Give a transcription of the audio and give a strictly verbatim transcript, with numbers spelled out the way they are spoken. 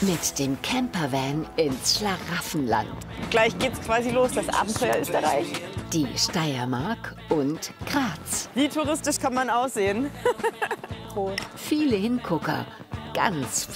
Mit dem Campervan ins Schlaraffenland. Gleich geht's quasi los, das Abenteuer ist erreicht. Die Steiermark und Graz. Wie touristisch kann man aussehen? Viele Hingucker, ganz